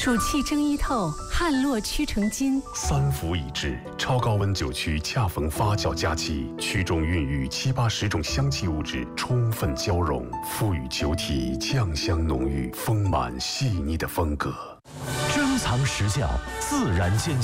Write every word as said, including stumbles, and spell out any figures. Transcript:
暑气蒸衣透，汗落曲成金。 三伏已至，超高温酒曲恰逢发酵佳期，曲中孕育七八十种香气物质充分交融，赋予酒体酱香浓郁、丰满细腻的风格。 珍藏实窖，自然间